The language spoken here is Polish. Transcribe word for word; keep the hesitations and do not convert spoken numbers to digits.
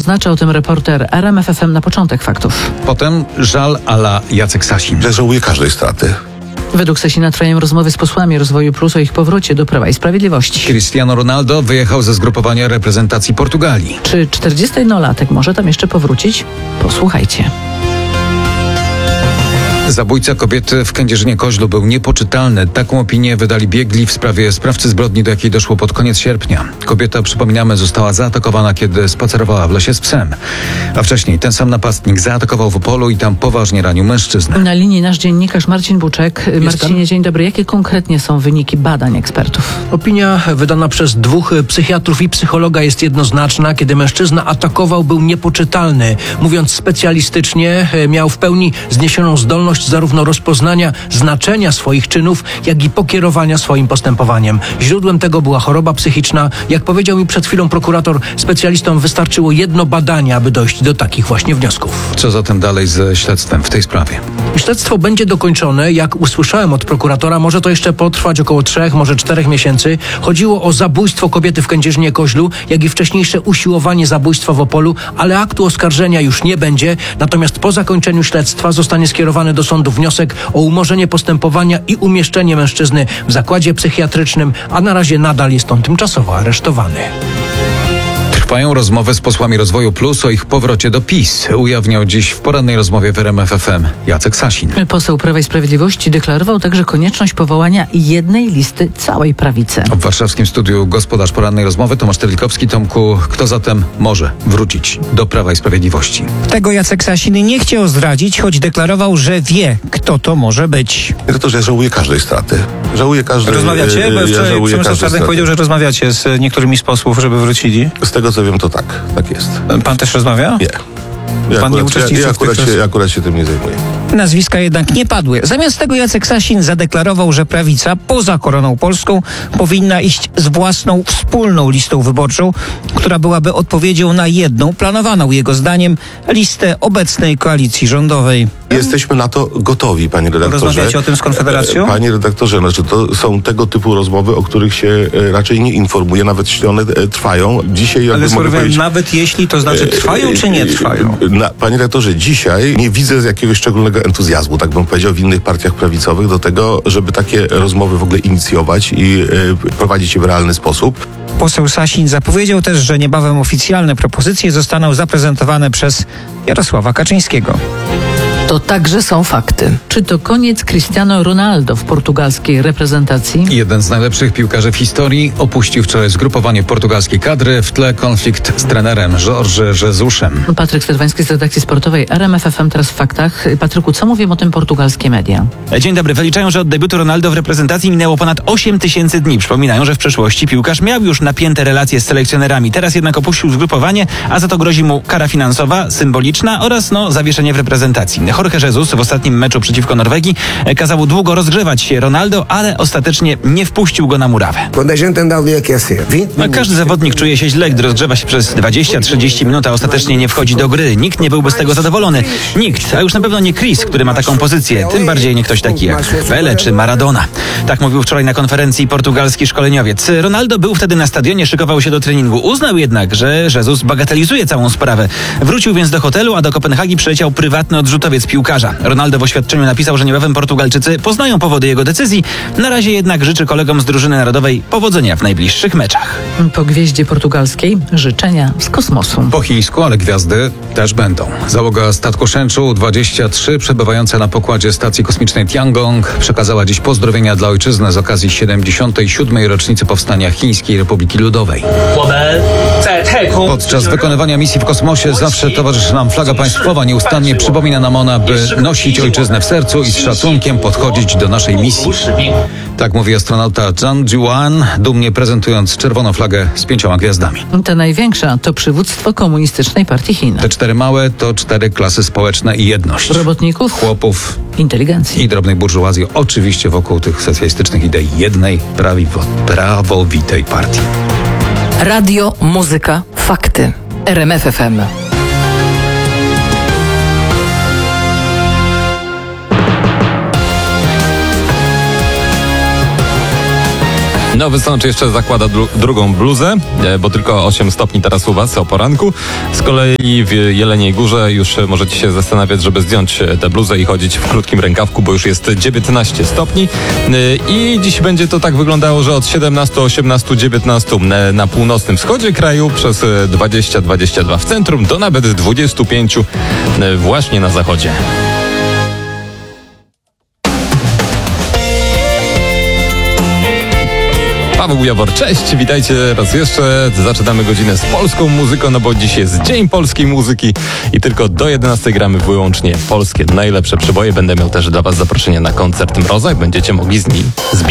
zaznacza o tym reporter R M F F M na początek faktów. Potem żal a la Jacek Sasin. Że żałuję każdej straty. Według Sasina trwają rozmowy z posłami Rozwoju Plus o ich powrocie do Prawa i Sprawiedliwości. Cristiano Ronaldo wyjechał ze zgrupowania reprezentacji Portugalii. Czy czterdziestojednolatek może tam jeszcze powrócić? Posłuchajcie. Zabójca kobiety w Kędzierzynie-Koźlu był niepoczytalny. Taką opinię wydali biegli w sprawie sprawcy zbrodni, do jakiej doszło pod koniec sierpnia. Kobieta, przypominamy, została zaatakowana, kiedy spacerowała w lesie z psem. A wcześniej ten sam napastnik zaatakował w Opolu i tam poważnie ranił mężczyznę. Na linii nasz dziennikarz Marcin Buczek. Marcinie, dzień dobry. Jakie konkretnie są wyniki badań ekspertów? Opinia wydana przez dwóch psychiatrów i psychologa jest jednoznaczna. Kiedy mężczyzna atakował, był niepoczytalny. Mówiąc specjalistycznie, miał w pełni zniesioną zdolność zarówno rozpoznania znaczenia swoich czynów, jak i pokierowania swoim postępowaniem. Źródłem tego była choroba psychiczna. Jak powiedział mi przed chwilą prokurator, specjalistom wystarczyło jedno badanie, aby dojść do takich właśnie wniosków. Co zatem dalej ze śledztwem w tej sprawie? Śledztwo będzie dokończone. Jak usłyszałem od prokuratora, może to jeszcze potrwać około trzech, może czterech miesięcy. Chodziło o zabójstwo kobiety w Kędzierzynie-Koźlu, jak i wcześniejsze usiłowanie zabójstwa w Opolu, ale aktu oskarżenia już nie będzie. Natomiast po zakończeniu śledztwa zostanie skierowany do sądu wniosek o umorzenie postępowania i umieszczenie mężczyzny w zakładzie psychiatrycznym, a na razie nadal jest on tymczasowo aresztowany. Trwają rozmowy z posłami Rozwoju Plus o ich powrocie do PiS. Ujawniał dziś w porannej rozmowie w R M F F M Jacek Sasin. Poseł Prawa i Sprawiedliwości deklarował także konieczność powołania jednej listy całej prawicy. W warszawskim studiu gospodarz porannej rozmowy Tomasz Terlikowski. Tomku, kto zatem może wrócić do Prawa i Sprawiedliwości? Tego Jacek Sasin nie chciał zdradzić, choć deklarował, że wie, kto to może być. To, że ja żałuję każdej straty. Żałuję każdej Rozmawiacie? Bo ja wczoraj żałuję Przemysław Czarnek powiedział, że rozmawiacie z niektórymi z posłów, żeby wrócili. Z tego co wiem, to tak. Tak jest. Pan też rozmawia? Nie. Ja Pan nie akurat, uczestniczy ja, ja, w tych akurat się, ja akurat się tym nie zajmuję. Nazwiska jednak nie padły. Zamiast tego Jacek Sasin zadeklarował, że prawica poza Koroną Polską powinna iść z własną wspólną listą wyborczą, która byłaby odpowiedzią na jedną, planowaną jego zdaniem, listę obecnej koalicji rządowej. Jesteśmy na to gotowi, panie redaktorze. Rozmawiacie o tym z Konfederacją? Panie redaktorze, znaczy to są tego typu rozmowy, o których się raczej nie informuje, nawet jeśli one trwają. Dzisiaj, Ale mogę powiedzieć, nawet jeśli, to znaczy trwają czy nie trwają? Na, panie redaktorze, dzisiaj nie widzę jakiegoś szczególnego entuzjazmu, tak bym powiedział, w innych partiach prawicowych do tego, żeby takie rozmowy w ogóle inicjować i y, prowadzić je w realny sposób. Poseł Sasin zapowiedział też, że niebawem oficjalne propozycje zostaną zaprezentowane przez Jarosława Kaczyńskiego. To także są fakty. Czy to koniec Cristiano Ronaldo w portugalskiej reprezentacji? Jeden z najlepszych piłkarzy w historii opuścił wczoraj zgrupowanie portugalskiej kadry, w tle konflikt z trenerem Jorge Jesusem. Patryk Swerwański z redakcji sportowej R M F F M teraz w faktach. Patryku, co mówią o tym portugalskie media? Dzień dobry. Wyliczają, że od debiutu Ronaldo w reprezentacji minęło ponad osiem tysięcy dni. Przypominają, że w przeszłości piłkarz miał już napięte relacje z selekcjonerami. Teraz jednak opuścił zgrupowanie, a za to grozi mu kara finansowa, symboliczna oraz no zawieszenie w reprezentacji. Jorge Jesus w ostatnim meczu przeciwko Norwegii kazał długo rozgrzewać się Ronaldo, ale ostatecznie nie wpuścił go na murawę. A każdy zawodnik czuje się źle, gdy rozgrzewa się przez dwadzieścia trzydzieści minut, a ostatecznie nie wchodzi do gry. Nikt nie byłby z tego zadowolony. Nikt, a już na pewno nie Chris, który ma taką pozycję. Tym bardziej nie ktoś taki jak Pele czy Maradona. Tak mówił wczoraj na konferencji portugalski szkoleniowiec. Ronaldo był wtedy na stadionie, szykował się do treningu. Uznał jednak, że Jesus bagatelizuje całą sprawę. Wrócił więc do hotelu, a do Kopenhagi przyleciał prywatny odrzutowiec piłkarza. Ronaldo w oświadczeniu napisał, że niebawem Portugalczycy poznają powody jego decyzji. Na razie jednak życzy kolegom z drużyny narodowej powodzenia w najbliższych meczach. Po gwieździe portugalskiej życzenia z kosmosu. Po chińsku, ale gwiazdy też będą. Załoga statku Shenzhou dwadzieścia trzy przebywająca na pokładzie stacji kosmicznej Tiangong przekazała dziś pozdrowienia dla ojczyzny z okazji siedemdziesiątej siódmej rocznicy powstania Chińskiej Republiki Ludowej. Podczas wykonywania misji w kosmosie zawsze towarzyszy nam flaga państwowa. Nieustannie przypomina nam ona, by nosić ojczyznę w sercu i z szacunkiem podchodzić do naszej misji. Tak mówi astronauta Zhang Juan, dumnie prezentując czerwoną flagę z pięcioma gwiazdami. Ta największa to przywództwo Komunistycznej Partii Chin. Te cztery małe to cztery klasy społeczne i jedność. Robotników, chłopów, inteligencji i drobnej burżuazji. Oczywiście wokół tych socjalistycznych idei jednej prawiwo, prawowitej partii. Radio, muzyka, fakty. R M F F M. Nowy Sącz jeszcze zakłada dru- drugą bluzę, e, bo tylko osiem stopni teraz u was o poranku. Z kolei w Jeleniej Górze już możecie się zastanawiać, żeby zdjąć tę bluzę i chodzić w krótkim rękawku, bo już jest dziewiętnaście stopni. E, I dziś będzie to tak wyglądało, że od siedemnaście, osiemnaście, dziewiętnaście na, na północnym wschodzie kraju, przez dwadzieścia, dwadzieścia dwa w centrum, do nawet dwadzieścia pięć e, właśnie na zachodzie. Paweł Jawor, cześć, witajcie raz jeszcze. Zaczynamy godzinę z polską muzyką, no bo dziś jest Dzień Polskiej Muzyki i tylko do jedenastej gramy wyłącznie polskie najlepsze przeboje. Będę miał też dla was zaproszenie na koncert Mroza i będziecie mogli z nim zbić